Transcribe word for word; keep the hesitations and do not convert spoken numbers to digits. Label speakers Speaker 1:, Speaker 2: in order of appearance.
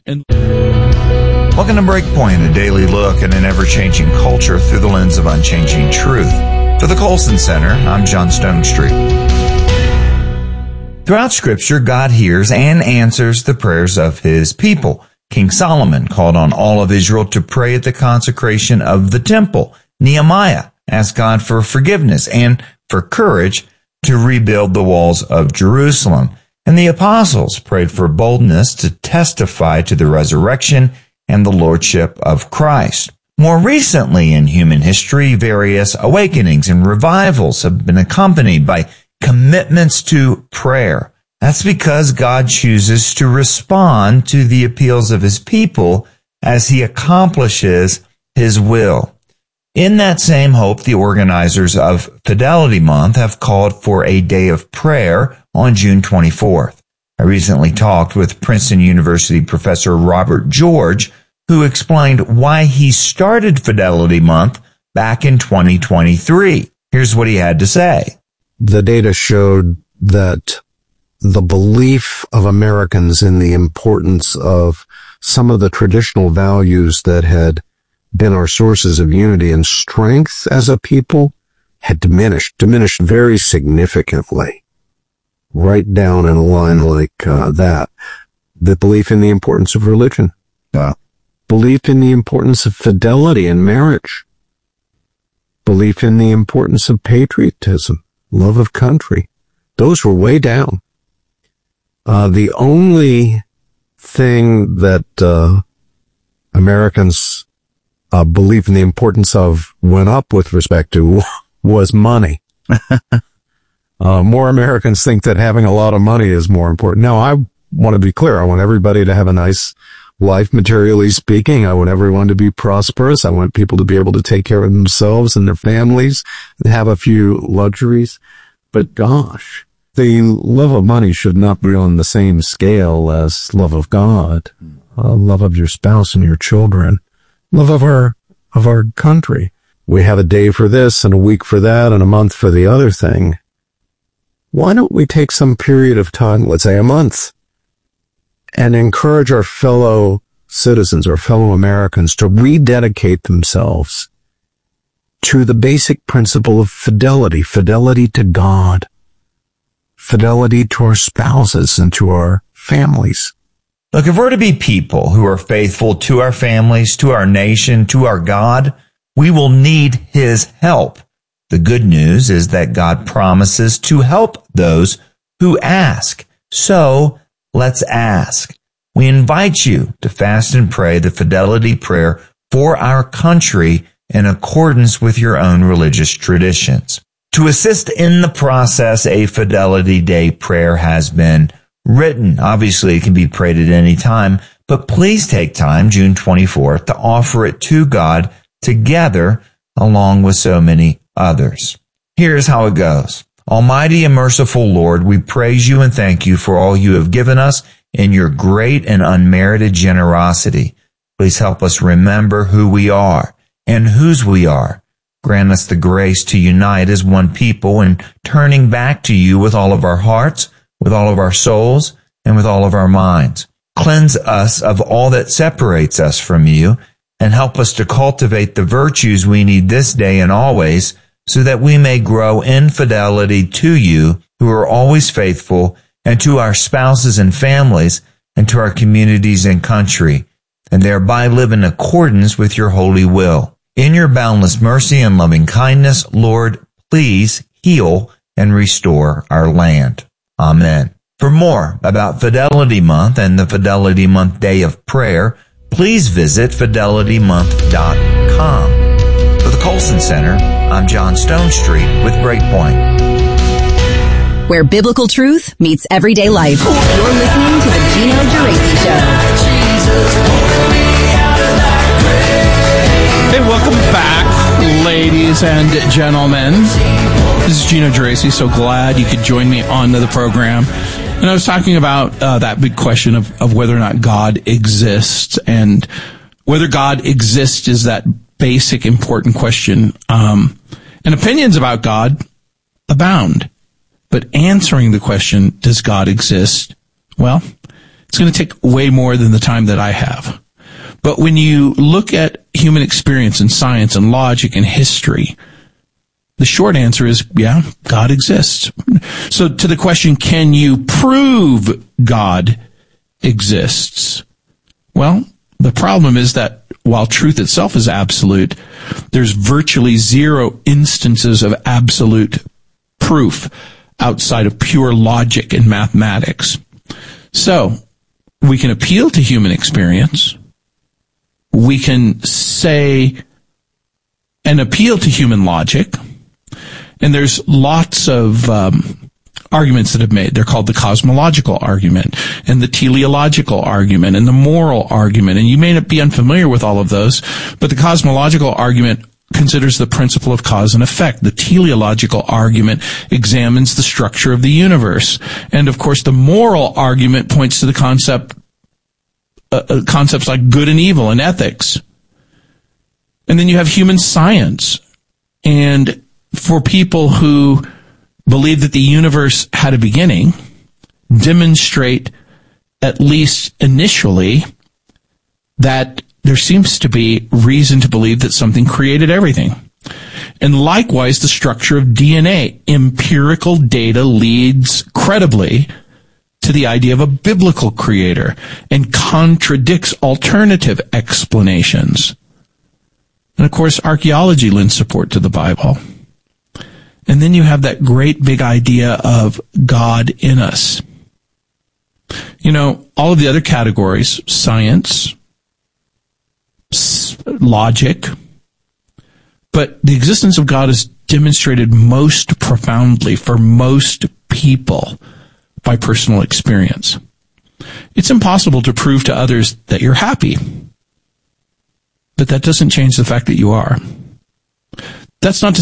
Speaker 1: And
Speaker 2: Welcome to Breakpoint, a daily look at an ever-changing culture through the lens of unchanging truth. For the Colson Center, I'm John Stonestreet. Throughout Scripture, God hears and answers the prayers of His people. King Solomon called on all of Israel to pray at the consecration of the temple. Nehemiah asked God for forgiveness and for courage to rebuild the walls of Jerusalem. And the apostles prayed for boldness to testify to the resurrection and the lordship of Christ. More recently in human history, various awakenings and revivals have been accompanied by commitments to prayer. That's because God chooses to respond to the appeals of His people as He accomplishes His will. In that same hope, the organizers of Fidelity Month have called for a day of prayer on June twenty-fourth. I recently talked with Princeton University professor Robert George, who explained why he started Fidelity Month back in twenty twenty-three. Here's what he had to say.
Speaker 3: The data showed that the belief of Americans in the importance of some of the traditional values that had been our sources of unity and strength as a people had diminished, diminished very significantly. Right down in a line like uh, that. The belief in the importance of religion. Uh, belief in the importance of fidelity in marriage. Belief in the importance of patriotism, love of country. Those were way down. Uh, the only thing that uh, Americans uh, believe in the importance of went up with respect to was money. Uh, more Americans think that having a lot of money is more important. Now, I want to be clear. I want everybody to have a nice life, materially speaking. I want everyone to be prosperous. I want people to be able to take care of themselves and their families and have a few luxuries. But gosh, the love of money should not be on the same scale as love of God, uh, love of your spouse and your children, love of our, of our country. We have a day for this and a week for that and a month for the other thing. Why don't we take some period of time, let's say a month, and encourage our fellow citizens, our fellow Americans to rededicate themselves to the basic principle of fidelity, fidelity to God, fidelity to our spouses and to our families.
Speaker 2: Look, if we're to be people who are faithful to our families, to our nation, to our God, we will need His help. The good news is that God promises to help those who ask. So let's ask. We invite you to fast and pray the Fidelity Prayer for our country in accordance with your own religious traditions. To assist in the process, a Fidelity Day prayer has been written. Obviously, it can be prayed at any time, but please take time, June twenty-fourth, to offer it to God together along with so many others. Here's how it goes. Almighty and merciful Lord, we praise you and thank you for all you have given us in your great and unmerited generosity. Please help us remember who we are and whose we are. Grant us the grace to unite as one people in turning back to you with all of our hearts, with all of our souls, and with all of our minds. Cleanse us of all that separates us from you and help us to cultivate the virtues we need this day and always, so that we may grow in fidelity to you, who are always faithful, and to our spouses and families, and to our communities and country, and thereby live in accordance with your holy will. In your boundless mercy and loving kindness, Lord, please heal and restore our land. Amen. For more about Fidelity Month and the Fidelity Month Day of Prayer, please visit fidelity month dot com. For the Colson Center, I'm John Stonestreet with Breakpoint.
Speaker 4: Where biblical truth meets everyday life. You're listening to the Gino Geraci Show.
Speaker 1: Hey, welcome back, ladies and gentlemen. This is Gino Geraci. So glad you could join me on the program. And I was talking about uh, that big question of, of whether or not God exists, and whether God exists is that basic, important question. Um, and opinions about God abound. But answering the question, does God exist? Well, It's going to take way more than the time that I have. But when you look at human experience and science and logic and history, the short answer is, yeah, God exists. So to the question, can you prove God exists? Well, the problem is that while truth itself is absolute, there's virtually zero instances of absolute proof outside of pure logic and mathematics. So we can appeal to human experience. We can say and appeal to human logic. And there's lots of um, arguments that have made. They're called the cosmological argument and the teleological argument and the moral argument. And you may not be unfamiliar with all of those, but the cosmological argument considers the principle of cause and effect. The teleological argument examines the structure of the universe. And of course, the moral argument points to the concept, uh, concepts like good and evil and ethics. And then you have human science. And for people who believe that the universe had a beginning, demonstrate, at least initially, that there seems to be reason to believe that something created everything. And likewise, the structure of D N A. Empirical data leads credibly to the idea of a biblical creator and contradicts alternative explanations. And of course, archaeology lends support to the Bible. And then you have that great big idea of God in us. You know, all of the other categories, science, logic, but the existence of God is demonstrated most profoundly for most people by personal experience. It's impossible to prove to others that you're happy, but that doesn't change the fact that you are. That's not to